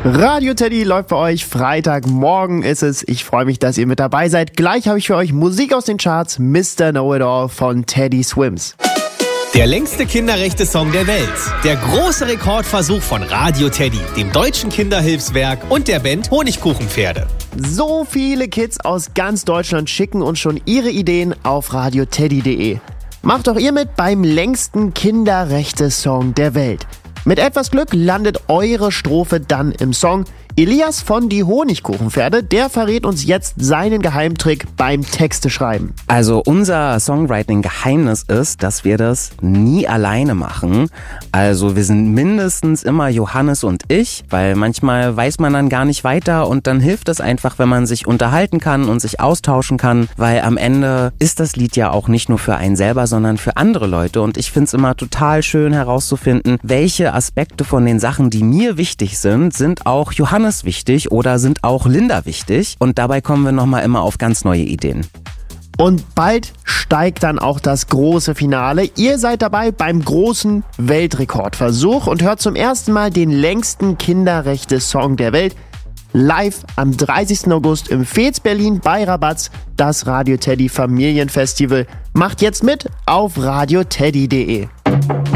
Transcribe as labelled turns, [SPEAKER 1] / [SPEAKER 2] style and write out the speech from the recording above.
[SPEAKER 1] Radio Teddy läuft für euch. Freitagmorgen ist es. Ich freue mich, dass ihr mit dabei seid. Gleich habe ich für euch Musik aus den Charts, Mr. Know-It-All von Teddy Swims.
[SPEAKER 2] Der längste Kinderrechte-Song der Welt. Der große Rekordversuch von Radio Teddy, dem Deutschen Kinderhilfswerk und der Band Honigkuchenpferde.
[SPEAKER 1] So viele Kids aus ganz Deutschland schicken uns schon ihre Ideen auf radioteddy.de. Macht doch ihr mit beim längsten Kinderrechte-Song der Welt. Mit etwas Glück landet eure Strophe dann im Song. Elias von Die Honigkuchenpferde, der verrät uns jetzt seinen Geheimtrick beim Texteschreiben.
[SPEAKER 3] Also unser Songwriting-Geheimnis ist, dass wir das nie alleine machen. Also wir sind mindestens immer Johannes und ich, weil manchmal weiß man dann gar nicht weiter und dann hilft es einfach, wenn man sich unterhalten kann und sich austauschen kann, weil am Ende ist das Lied ja auch nicht nur für einen selber, sondern für andere Leute und ich finde es immer total schön herauszufinden, welche Aspekte von den Sachen, die mir wichtig sind auch Johannes wichtig oder sind auch Linda wichtig und dabei kommen wir nochmal immer auf ganz neue Ideen.
[SPEAKER 1] Und bald steigt dann auch das große Finale. Ihr seid dabei beim großen Weltrekordversuch und hört zum ersten Mal den längsten Kinderrechte-Song der Welt. Live am 30. August im Fez Berlin bei Rabatz, das Radio Teddy Familienfestival. Macht jetzt mit auf radioteddy.de.